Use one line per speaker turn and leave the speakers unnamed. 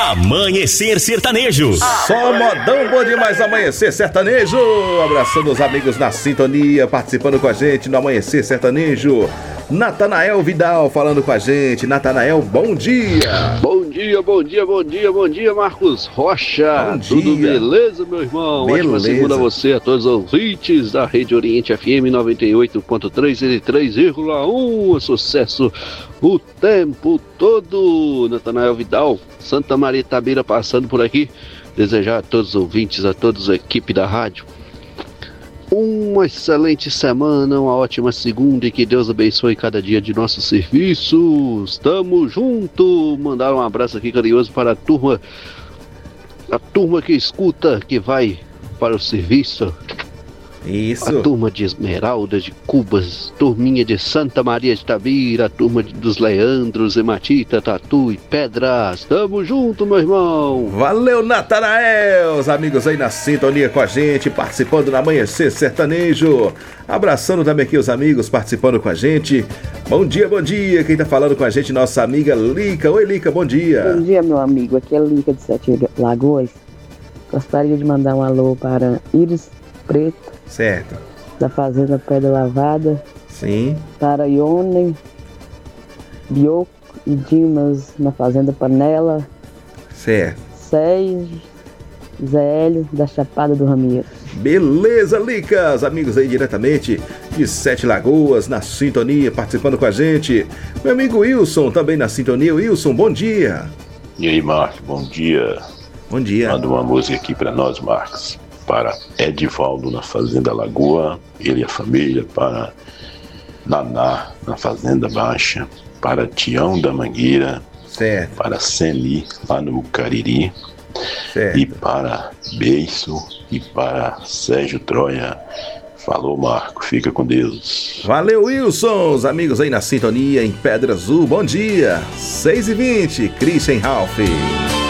Amanhecer Sertanejo.
Só modão bom demais, Amanhecer Sertanejo. Abraçando os amigos na sintonia, participando com a gente no Amanhecer Sertanejo. Natanael Vidal falando com a gente. Natanael, bom dia.
Bom dia, Marcos Rocha.
Bom dia.
Tudo beleza, meu irmão?
Beleza.
Ótima segunda a você, a todos os ouvintes da Rede Oriente FM 98.3 e 3,1. Sucesso o tempo todo. Natanael Vidal, Santa Maria Itabira passando por aqui. Desejar a todos os ouvintes, a todos a equipe da rádio uma excelente semana, uma ótima segunda e que Deus abençoe cada dia de nossos serviços. Tamo junto. Mandar um abraço aqui carinhoso para a turma que escuta, que vai para o serviço.
Isso.
A turma de Esmeralda, de Cubas, turminha de Santa Maria de Itabira, a turma dos Leandros, Hematita, Tatu e Pedras. Tamo junto, meu irmão.
Valeu, Natanael. Os amigos aí na sintonia com a gente, participando do Amanhecer Sertanejo. Abraçando também aqui os amigos participando com a gente. Bom dia. Quem tá falando com a gente, nossa amiga Lica. Oi, Lica, bom dia.
Bom dia, meu amigo. Aqui é Lica de Sete Lagoas. Gostaria de mandar um alô para Iris Preto,
certo,
da Fazenda Pedra Lavada.
Sim.
Para Ionen, Bioco e Dimas na Fazenda Panela.
Certo.
Sérgio, Zé Hélio da Chapada do Ramiro.
Beleza, Lica. Os amigos aí diretamente de Sete Lagoas na sintonia, participando com a gente. Meu amigo Wilson também na sintonia. Wilson, bom dia.
E aí, Marcos, bom dia.
Bom dia.
Manda uma música aqui pra nós, Marcos. Para Edivaldo na Fazenda Lagoa, ele e a família. Para Naná na Fazenda Baixa. Para Tião da Mangueira.
Certo.
Para Seni lá no Cariri.
Certo.
E para Beiço e para Sérgio Troia. Falou, Marco, fica com Deus.
Valeu, Wilson. Os amigos aí na sintonia em Pedra Azul, bom dia. 6h20, Christian Ralph.